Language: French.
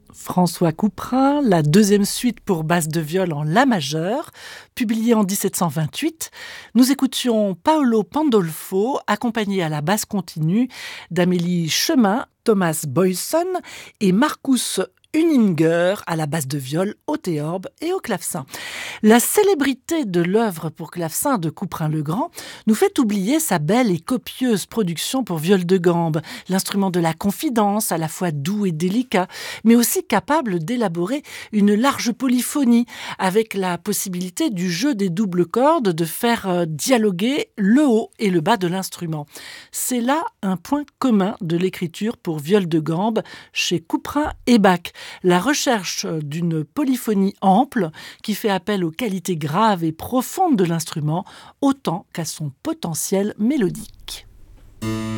François Couperin, la deuxième suite pour basse de viol en la majeur, publiée en 1728. Nous écoutions Paolo Pandolfo, accompagné à la basse continue d'Amélie Chemin, Thomas Boyson et Marcus Uninger à la basse de viol, au théorbe et au clavecin. La célébrité de l'œuvre pour clavecin de Couperin-le-Grand nous fait oublier sa belle et copieuse production pour viol de gambe, l'instrument de la confidence, à la fois doux et délicat, mais aussi capable d'élaborer une large polyphonie, avec la possibilité du jeu des doubles cordes de faire dialoguer le haut et le bas de l'instrument. C'est là un point commun de l'écriture pour viol de gambe chez Couperin et Bach. La recherche d'une polyphonie ample qui fait appel aux qualités graves et profondes de l'instrument autant qu'à son potentiel mélodique.